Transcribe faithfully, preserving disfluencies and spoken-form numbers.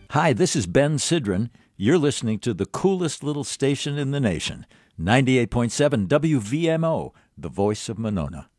Hi, this is Ben Sidran. You're listening to the coolest little station in the nation, ninety-eight point seven W V M O, the voice of Monona.